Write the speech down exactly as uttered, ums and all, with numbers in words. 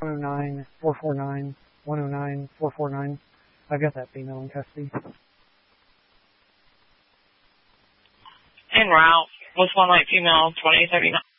one oh nine, four four nine, one oh nine, four four nine. I've got that female in custody. En route. What's one light female, twenty thirty-nine?